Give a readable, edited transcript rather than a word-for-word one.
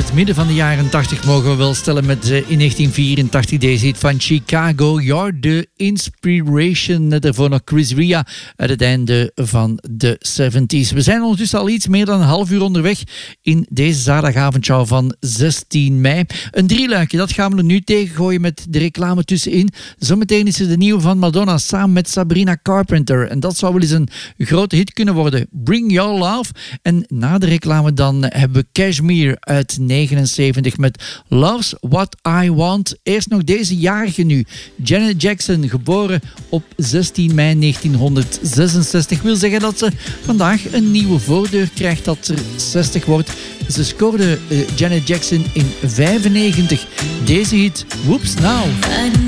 het midden van de jaren 80 mogen we wel stellen met in 1984 deze hit van Chicago. You're the Inspiration. Net daarvoor nog Chris Ria uit het einde van de 70s. We zijn ondertussen al iets meer dan een half uur onderweg in deze zaterdagavondshow van 16 mei. Een drieluikje, dat gaan we er nu tegengooien met de reclame tussenin. Zometeen is er de nieuwe van Madonna samen met Sabrina Carpenter. En dat zou wel eens een grote hit kunnen worden. Bring Your Love. En na de reclame dan hebben we Kashmir uit 79 met Love's What I Want. Eerst nog deze jarige nu. Janet Jackson, geboren op 16 mei 1966. Wil zeggen dat ze vandaag een nieuwe voordeur krijgt, dat er 60 wordt. Ze scoorde Janet Jackson in 95. Deze hit, Whoops Now.